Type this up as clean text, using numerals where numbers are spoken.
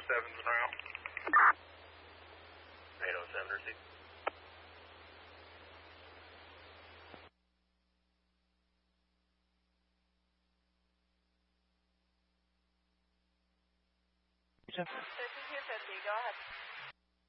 807's en route. 807 receive. This is 250, go ahead.